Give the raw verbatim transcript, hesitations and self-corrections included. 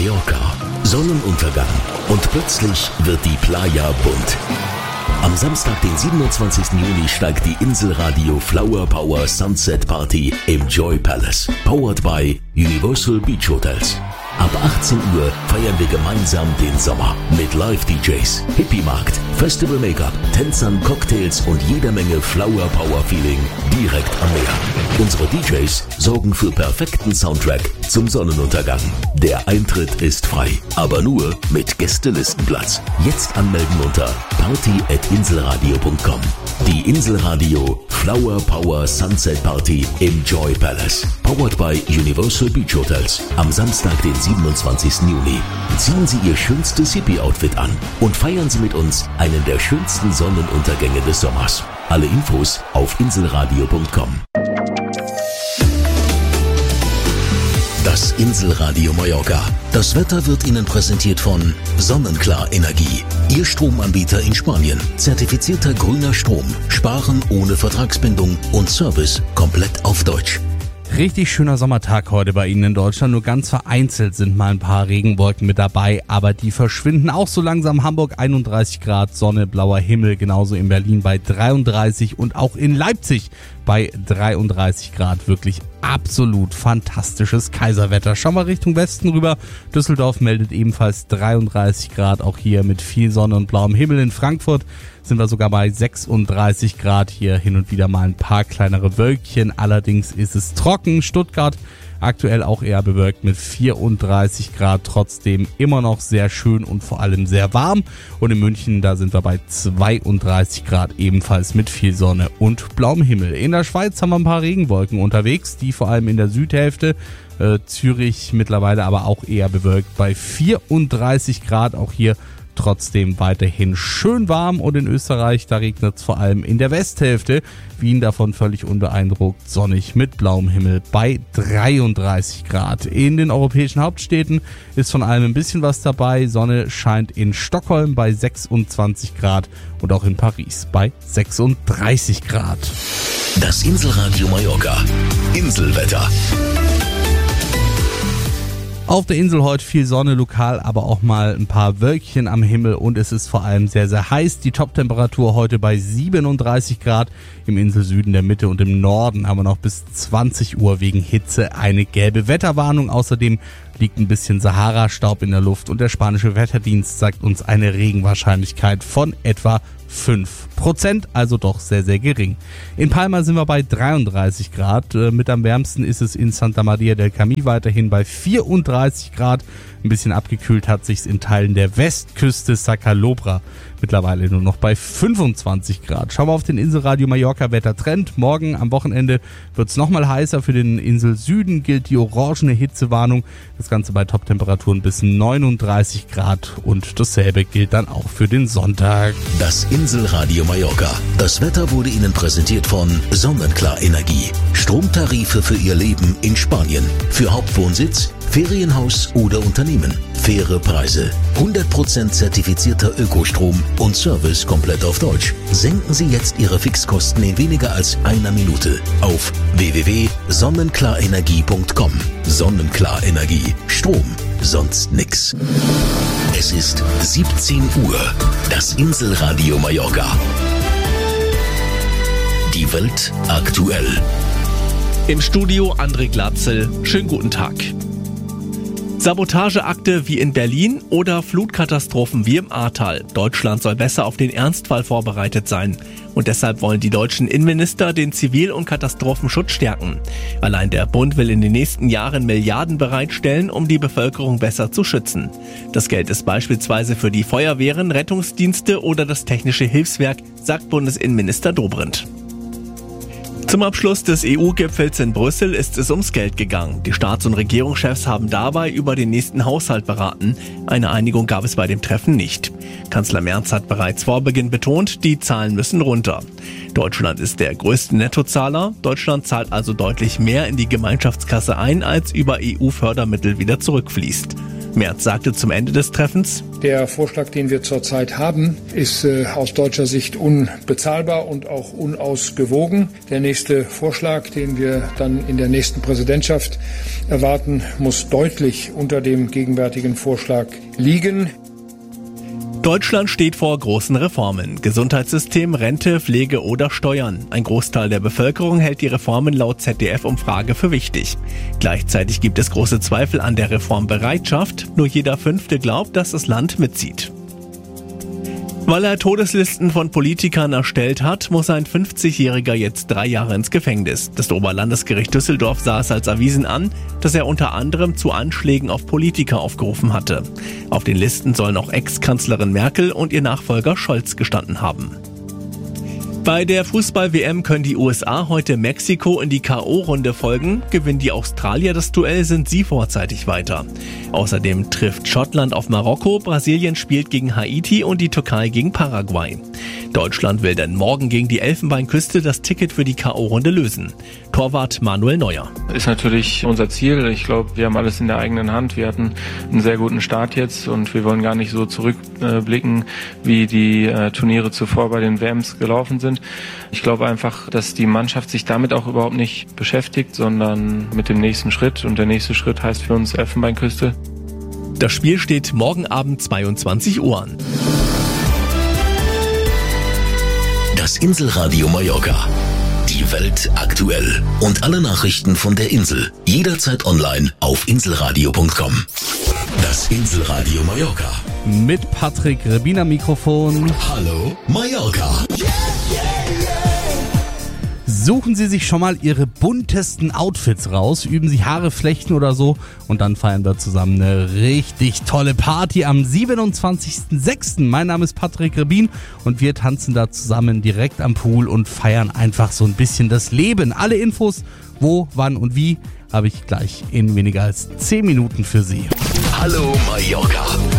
Mallorca. Sonnenuntergang. Und plötzlich wird die Playa bunt. Am Samstag, den siebenundzwanzigsten Juni, steigt die Inselradio Flower Power Sunset Party im Joy Palace. Powered by Universal Beach Hotels. Ab achtzehn Uhr feiern wir gemeinsam den Sommer mit Live-D Js, Hippie-Markt, Festival Make-up, Tänzern, Cocktails und jeder Menge Flower Power Feeling direkt am Meer. Unsere D Js sorgen für perfekten Soundtrack zum Sonnenuntergang. Der Eintritt ist frei, aber nur mit Gästelistenplatz. Jetzt anmelden unter party at inselradio punkt com. Die Inselradio Flower Power Sunset Party im Joy Palace. Powered by Universal Beach Hotels. Am Samstag, den siebenundzwanzigsten Juni. Ziehen Sie Ihr schönstes Hippie-Outfit an und feiern Sie mit uns einen der schönsten Sonnenuntergänge des Sommers. Alle Infos auf inselradio punkt com. Das Inselradio Mallorca. Das Wetter wird Ihnen präsentiert von Sonnenklar Energie. Ihr Stromanbieter in Spanien. Zertifizierter grüner Strom. Sparen ohne Vertragsbindung und Service komplett auf Deutsch. Richtig schöner Sommertag heute bei Ihnen in Deutschland. Nur ganz vereinzelt sind mal ein paar Regenwolken mit dabei, aber die verschwinden auch so langsam. Hamburg einunddreißig Grad, Sonne, blauer Himmel, genauso in Berlin bei dreiunddreißig und auch in Leipzig bei dreiunddreißig Grad. Wirklich absolut fantastisches Kaiserwetter. Schauen wir Richtung Westen rüber. Düsseldorf meldet ebenfalls dreiunddreißig Grad, auch hier mit viel Sonne und blauem Himmel. In Frankfurt sind wir sogar bei sechsunddreißig Grad. Hier hin und wieder mal ein paar kleinere Wölkchen. Allerdings ist es trocken. Stuttgart aktuell auch eher bewölkt mit vierunddreißig Grad. Trotzdem immer noch sehr schön und vor allem sehr warm. Und in München, da sind wir bei zweiunddreißig Grad, ebenfalls mit viel Sonne und blauem Himmel. In der Schweiz haben wir ein paar Regenwolken unterwegs, die vor allem in der Südhälfte. Äh, Zürich mittlerweile aber auch eher bewölkt bei vierunddreißig Grad. Auch hier trotzdem weiterhin schön warm, und in Österreich, da regnet es vor allem in der Westhälfte. Wien davon völlig unbeeindruckt, sonnig mit blauem Himmel bei dreiunddreißig Grad. In den europäischen Hauptstädten ist von allem ein bisschen was dabei. Sonne scheint in Stockholm bei sechsundzwanzig Grad und auch in Paris bei sechsunddreißig Grad. Das Inselradio Mallorca. Inselwetter. Auf der Insel heute viel Sonne, lokal aber auch mal ein paar Wölkchen am Himmel, und es ist vor allem sehr, sehr heiß. Die Toptemperatur heute bei siebenunddreißig Grad. Im Inselsüden, der Mitte und im Norden haben wir noch bis zwanzig Uhr wegen Hitze eine gelbe Wetterwarnung. Außerdem liegt ein bisschen Sahara-Staub in der Luft, und der spanische Wetterdienst sagt uns eine Regenwahrscheinlichkeit von etwa fünf Prozent, also doch sehr, sehr gering. In Palma sind wir bei dreiunddreißig Grad. Mit am wärmsten ist es in Santa Maria del Camí, weiterhin bei vierunddreißig Grad. Ein bisschen abgekühlt hat sich's in Teilen der Westküste Sacalobra. Mittlerweile nur noch bei fünfundzwanzig Grad. Schauen wir auf den Inselradio Mallorca Wettertrend. Morgen am Wochenende wird's nochmal heißer. Für den Inselsüden gilt die orangene Hitzewarnung. Das Ganze bei Toptemperaturen bis neununddreißig Grad, und dasselbe gilt dann auch für den Sonntag. Das Inselradio Mallorca. Das Wetter wurde Ihnen präsentiert von Sonnenklar Energie. Stromtarife für Ihr Leben in Spanien. Für Hauptwohnsitz, Ferienhaus oder Unternehmen. Faire Preise. hundert Prozent zertifizierter Ökostrom und Service komplett auf Deutsch. Senken Sie jetzt Ihre Fixkosten in weniger als einer Minute auf w w w punkt sonnenklar-energie punkt com. Sonnenklar Energie. Strom. Sonst nix. Es ist siebzehn Uhr. Das Inselradio Mallorca. Die Welt aktuell. Im Studio André Glatzel. Schönen guten Tag. Sabotageakte wie in Berlin oder Flutkatastrophen wie im Ahrtal. Deutschland soll besser auf den Ernstfall vorbereitet sein. Und deshalb wollen die deutschen Innenminister den Zivil- und Katastrophenschutz stärken. Allein der Bund will in den nächsten Jahren Milliarden bereitstellen, um die Bevölkerung besser zu schützen. Das Geld ist beispielsweise für die Feuerwehren, Rettungsdienste oder das Technische Hilfswerk, sagt Bundesinnenminister Dobrindt. Zum Abschluss des E U-Gipfels in Brüssel ist es ums Geld gegangen. Die Staats- und Regierungschefs haben dabei über den nächsten Haushalt beraten. Eine Einigung gab es bei dem Treffen nicht. Kanzler Merz hat bereits vor Beginn betont, die Zahlen müssen runter. Deutschland ist der größte Nettozahler. Deutschland zahlt also deutlich mehr in die Gemeinschaftskasse ein, als über E U-Fördermittel wieder zurückfließt. Merz sagte zum Ende des Treffens: Der Vorschlag, den wir zurzeit haben, ist äh, aus deutscher Sicht unbezahlbar und auch unausgewogen. Der nächste Vorschlag, den wir dann in der nächsten Präsidentschaft erwarten, muss deutlich unter dem gegenwärtigen Vorschlag liegen. Deutschland steht vor großen Reformen. Gesundheitssystem, Rente, Pflege oder Steuern. Ein Großteil der Bevölkerung hält die Reformen laut Z D F-Umfrage für wichtig. Gleichzeitig gibt es große Zweifel an der Reformbereitschaft. Nur jeder Fünfte glaubt, dass das Land mitzieht. Weil er Todeslisten von Politikern erstellt hat, muss ein fünfzigjähriger jetzt drei Jahre ins Gefängnis. Das Oberlandesgericht Düsseldorf sah es als erwiesen an, dass er unter anderem zu Anschlägen auf Politiker aufgerufen hatte. Auf den Listen sollen auch Ex-Kanzlerin Merkel und ihr Nachfolger Scholz gestanden haben. Bei der Fußball-W M können die U S A heute Mexiko in die K O-Runde folgen. Gewinnen die Australier das Duell, sind sie vorzeitig weiter. Außerdem trifft Schottland auf Marokko, Brasilien spielt gegen Haiti und die Türkei gegen Paraguay. Deutschland will dann morgen gegen die Elfenbeinküste das Ticket für die K O-Runde lösen. Torwart Manuel Neuer: Ist natürlich unser Ziel. Ich glaube, wir haben alles in der eigenen Hand. Wir hatten einen sehr guten Start jetzt und wir wollen gar nicht so zurückblicken, wie die äh, Turniere zuvor bei den W Ms gelaufen sind. Ich glaube einfach, dass die Mannschaft sich damit auch überhaupt nicht beschäftigt, sondern mit dem nächsten Schritt. Und der nächste Schritt heißt für uns Elfenbeinküste. Das Spiel steht morgen Abend zweiundzwanzig Uhr an. Das Inselradio Mallorca. Die Welt aktuell. Und alle Nachrichten von der Insel. Jederzeit online auf inselradio punkt com. Das Inselradio Mallorca. Mit Patrick Rebin am Mikrofon. Hallo Mallorca. Suchen Sie sich schon mal Ihre buntesten Outfits raus, üben Sie Haare flechten oder so und dann feiern wir zusammen eine richtig tolle Party am siebenundzwanzigsten sechsten Mein Name ist Patrick Rebin und wir tanzen da zusammen direkt am Pool und feiern einfach so ein bisschen das Leben. Alle Infos, wo, wann und wie, habe ich gleich in weniger als zehn Minuten für Sie. Hallo Mallorca.